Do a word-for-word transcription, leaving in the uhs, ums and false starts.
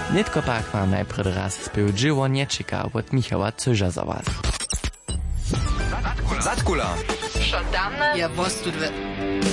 Nitko pak mam najprv raz spieł Dżyło nie czeka od Michała Cyża za was. Zatkula. Szodamne. Ja was tu dve.